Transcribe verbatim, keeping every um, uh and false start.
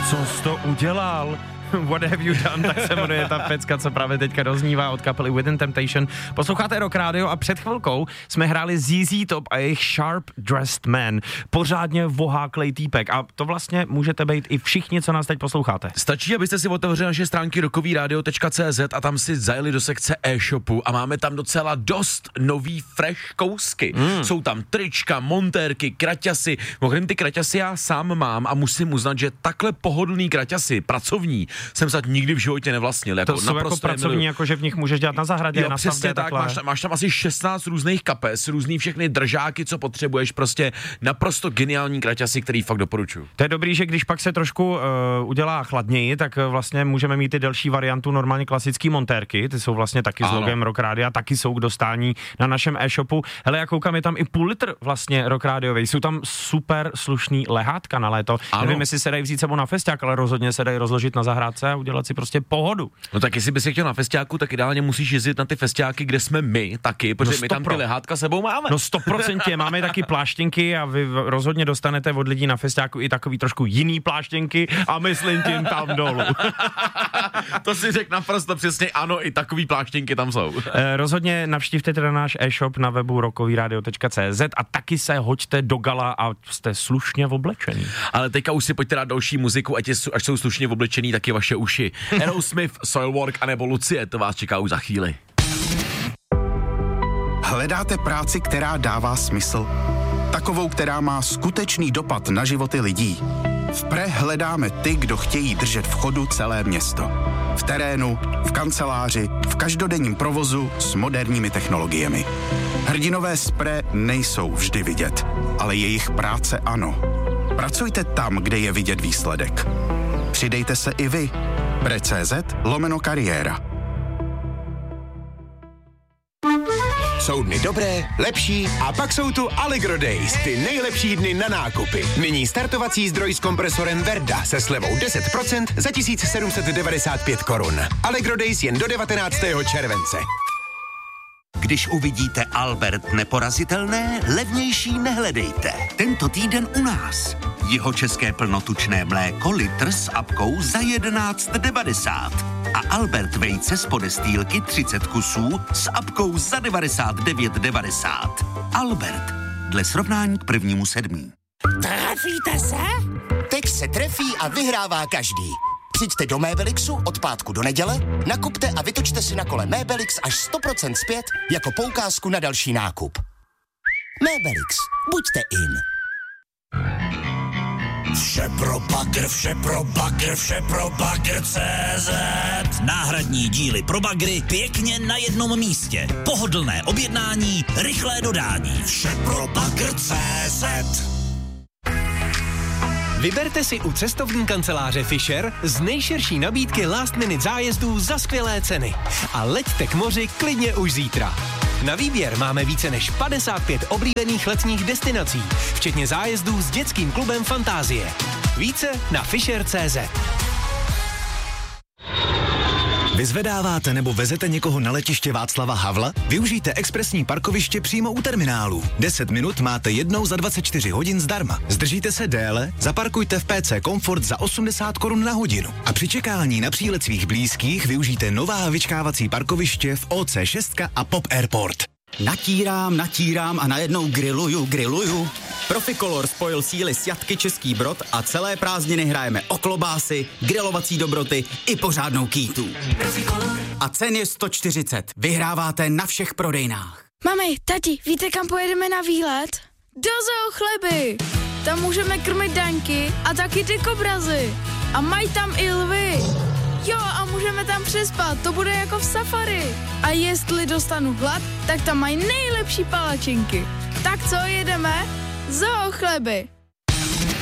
Co jsi to udělal? What have you done? Tak se jmenuje ta pecka, co právě teďka doznívá od kapely Within Temptation. Posloucháte Rock Radio a před chvilkou jsme hráli Z Z Top a jejich Sharp Dressed Man. Pořádně voháklej týpek a to vlastně můžete být i všichni, co nás teď posloucháte. Stačí, abyste si otevřeli naše stránky rockovyradio tečka cé zet a tam si zajeli do sekce e-shopu a máme tam docela dost nový fresh kousky. Mm. Jsou tam trička, montérky, kraťasy. Mimochodem ty kraťasy já sám mám a musím uznat, že takhle pohodlný kraťasy, pracovní, jsem se nikdy v životě nevlastnil. Jako to jsou jako pracovní, jako že v nich můžeš dělat na zahradě, jo, na přesně tak, máš, máš tam asi šestnáct různých kapes, různý všechny držáky, co potřebuješ, prostě naprosto geniální kraťasy, který fakt doporučuji. To je dobrý, že když pak se trošku uh, udělá chladněji, tak uh, vlastně můžeme mít i delší variantu normálně klasický montérky, ty jsou vlastně taky ano. s logem Rock Radia, taky jsou k dostání na našem e-shopu. Hele, já koukám, je tam i půl litr vlastně Rock Radiovej, jsou tam super slušný lehátka na léto. Ano. Nevím, jestli se dají vzít sebou na festiák, ale rozhodně se dají rozložit na zahrádce a udělat si prostě pohodu. No tak jestli bys chtěl na festiáku, tak ideálně musíš jezdit na ty festiáky, kde jsme my taky, protože no my tam ty lehátka sebou máme. No sto procent máme taky pláštěnky a vy rozhodně dostanete od lidí na festiáku i takový trošku jiný pláštěnky a myslím tím tam dolů. To si řekl naprosto přesně, ano, i takový pláštěnky tam jsou. Eh, rozhodně navštivte teda náš e-shop na webu rockovyradio tečka cé zet a taky se hoďte do gala a jste slušně oblečený. Ale teďka už si pojďte dát další muziku, ať, je, až jsou slušně oblečený, taky vaše uši. Aerosmith, Soilwork anebo Lucie, to vás čeká už za chvíli. Hledáte práci, která dává smysl? Takovou, která má skutečný dopad na životy lidí. V Pre hledáme ty, kdo chtějí držet v chodu celé město. V terénu, v kanceláři, v každodenním provozu s moderními technologiemi. Hrdinové z Pre nejsou vždy vidět, ale jejich práce ano. Pracujte tam, kde je vidět výsledek. Přidejte se i vy. Pre tečka cé zet lomeno kariéra. Jsou dny dobré, lepší a pak jsou tu Allegro Days, ty nejlepší dny na nákupy. Nyní startovací zdroj s kompresorem Verda se slevou deset procent za tisíc sedm set devadesát pět korun. Allegro Days jen do devatenáctého července. Když uvidíte Albert neporazitelné, levnější nehledejte. Tento týden u nás. Jihočeské plnotučné mléko litr s apkou za jedenáct devadesát. A Albert vejce z podestýlky třicet kusů s apkou za devadesát devět devadesát. Albert. Dle srovnání k prvnímu sedmí. Trefíte se? Teď se trefí a vyhrává každý. Přijďte do Mébelixu od pátku do neděle, nakupte a vytočte si na kole Mébelix až sto procent zpět jako poukázku na další nákup. Mébelix. Buďte in. Vše pro bagr, vše pro bagr, vše pro bagr tečka cé zet. Náhradní díly pro bagry pěkně na jednom místě. Pohodlné objednání, rychlé dodání. Vše pro bagr tečka cé zet. Vyberte si u cestovní kanceláře Fisher z nejširší nabídky last minute zájezdů za skvělé ceny. A leďte k moři klidně už zítra. Na výběr máme více než padesát pět oblíbených letních destinací, včetně zájezdů s dětským klubem Fantázie. Více na fisher tečka cé zet. Vyzvedáváte nebo vezete někoho na letiště Václava Havla? Využijte expresní parkoviště přímo u terminálu. deset minut máte jednou za dvacet čtyři hodin zdarma. Zdržíte se déle? Zaparkujte v P C Komfort za osmdesát korun na hodinu. A při čekání na přílet svých blízkých využijte nová vyčkávací parkoviště v O C šest a Pop Airport. Natírám, natírám a najednou griluju, griluju. Proficolor spojil síly s Jatky Český Brod a celé prázdniny hrajeme o klobásy, grilovací dobroty i pořádnou kýtu. A cen je sto čtyřicet. Vyhráváte na všech prodejnách. Mami, tati, víte, kam pojedeme na výlet? Do Zoo Chleby. Tam můžeme krmit daňky a taky ty kobrazy. A mají tam i lvy. Jo, a můžeme tam přespat, to bude jako v safari. A jestli dostanu hlad, tak tam mají nejlepší palačinky. Tak co, jedeme? Zoo Chleby.